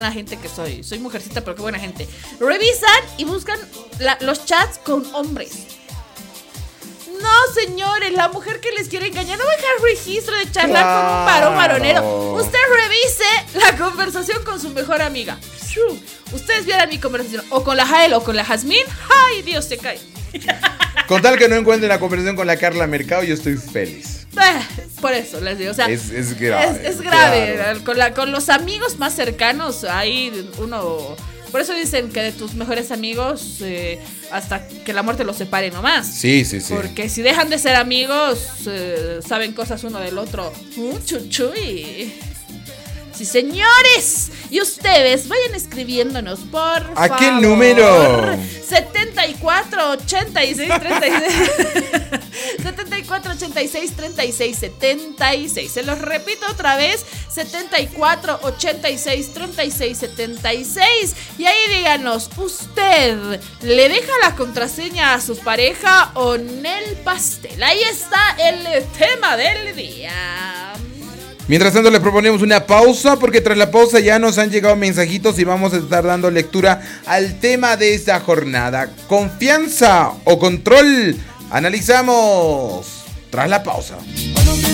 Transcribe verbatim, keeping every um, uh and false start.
buena gente que soy. Soy mujercita, pero qué buena gente. Revisan y buscan la, los chats con hombres. No, señores, la mujer que les quiere engañar no va a dejar registro de charlar claro. con un varón varonero. Usted revise la conversación con su mejor amiga. Ustedes vieran mi conversación o con la Jael o con la Jazmín. ¡Ay, Dios, se cae! Con tal que no encuentren la conversación con la Carla Mercado, yo estoy feliz. Eh, por eso les digo, o sea, es, es grave. Es, es grave. Claro. Con, la, con los amigos más cercanos, ahí uno. Por eso dicen que de tus mejores amigos eh, hasta que la muerte los separe nomás. Sí, sí, sí. Porque si dejan de ser amigos, eh, saben cosas uno del otro. Uh, chuchuy. Sí, señores. Y ustedes vayan escribiéndonos, por favor. ¿A qué número? setenta y cuatro ochenta y seis treinta y seis setenta y cuatro ochenta y seis treinta y seis setenta y seis. Se los repito otra vez. setenta y cuatro ochenta y seis treinta y seis setenta y seis. Y ahí díganos, ¿usted le deja la contraseña a su pareja o en el pastel? Ahí está el tema del día. Mientras tanto, le proponemos una pausa, porque tras la pausa ya nos han llegado mensajitos y vamos a estar dando lectura al tema de esta jornada. ¿Confianza o control? Analizamos tras la pausa.